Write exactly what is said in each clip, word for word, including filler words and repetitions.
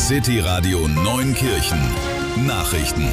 City Radio Neunkirchen. Nachrichten.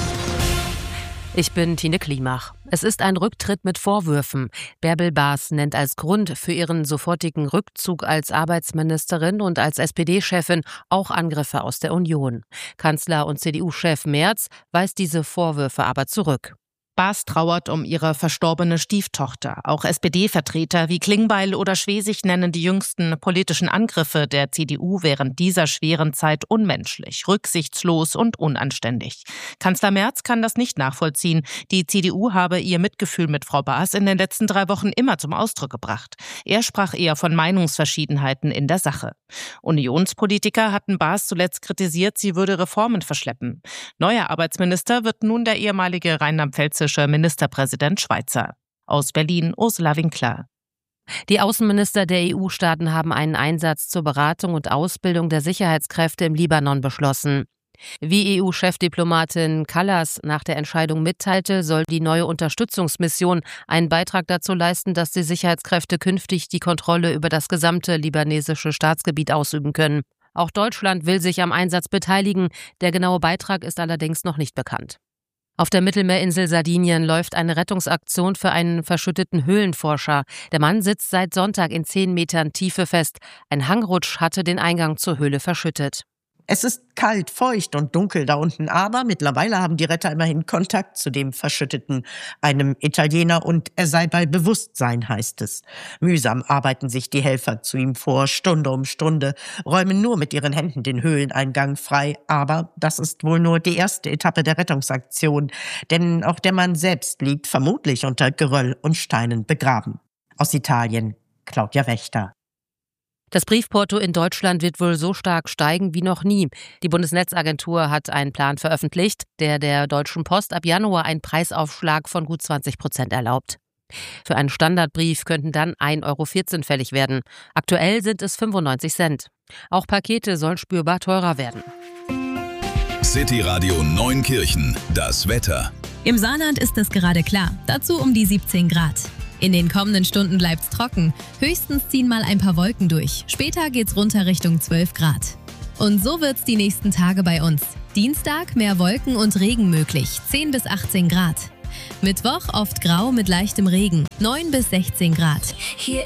Ich bin Tine Klimach. Es ist ein Rücktritt mit Vorwürfen. Bärbel Baas nennt als Grund für ihren sofortigen Rückzug als Arbeitsministerin und als S P D-Chefin auch Angriffe aus der Union. Kanzler und C D U-Chef Merz weist diese Vorwürfe aber zurück. Baas trauert um ihre verstorbene Stieftochter. Auch S P D-Vertreter wie Klingbeil oder Schwesig nennen die jüngsten politischen Angriffe der C D U während dieser schweren Zeit unmenschlich, rücksichtslos und unanständig. Kanzler Merz kann das nicht nachvollziehen. Die C D U habe ihr Mitgefühl mit Frau Baas in den letzten drei Wochen immer zum Ausdruck gebracht. Er sprach eher von Meinungsverschiedenheiten in der Sache. Unionspolitiker hatten Baas zuletzt kritisiert, sie würde Reformen verschleppen. Neuer Arbeitsminister wird nun der ehemalige rheinland-pfälzische Ministerpräsident Schweizer. Aus Berlin Ursula Winkler. Die Außenminister der E U-Staaten haben einen Einsatz zur Beratung und Ausbildung der Sicherheitskräfte im Libanon beschlossen. Wie E U-Chefdiplomatin Kallas nach der Entscheidung mitteilte, soll die neue Unterstützungsmission einen Beitrag dazu leisten, dass die Sicherheitskräfte künftig die Kontrolle über das gesamte libanesische Staatsgebiet ausüben können. Auch Deutschland will sich am Einsatz beteiligen. Der genaue Beitrag ist allerdings noch nicht bekannt. Auf der Mittelmeerinsel Sardinien läuft eine Rettungsaktion für einen verschütteten Höhlenforscher. Der Mann sitzt seit Sonntag in zehn Metern Tiefe fest. Ein Hangrutsch hatte den Eingang zur Höhle verschüttet. Es ist kalt, feucht und dunkel da unten, aber mittlerweile haben die Retter immerhin Kontakt zu dem Verschütteten, einem Italiener, und er sei bei Bewusstsein, heißt es. Mühsam arbeiten sich die Helfer zu ihm vor, Stunde um Stunde, räumen nur mit ihren Händen den Höhleneingang frei, aber das ist wohl nur die erste Etappe der Rettungsaktion, denn auch der Mann selbst liegt vermutlich unter Geröll und Steinen begraben. Aus Italien, Claudia Wächter. Das Briefporto in Deutschland wird wohl so stark steigen wie noch nie. Die Bundesnetzagentur hat einen Plan veröffentlicht, der der Deutschen Post ab Januar einen Preisaufschlag von gut zwanzig Prozent erlaubt. Für einen Standardbrief könnten dann ein Euro vierzehn fällig werden. Aktuell sind es fünfundneunzig Cent. Auch Pakete sollen spürbar teurer werden. City Radio Neunkirchen, das Wetter. Im Saarland ist es gerade klar, dazu um die siebzehn Grad. In den kommenden Stunden bleibt's trocken. Höchstens ziehen mal ein paar Wolken durch. Später geht's runter Richtung zwölf Grad. Und so wird's die nächsten Tage bei uns. Dienstag mehr Wolken und Regen möglich, zehn bis achtzehn Grad. Mittwoch oft grau mit leichtem Regen, neun bis sechzehn Grad. Hier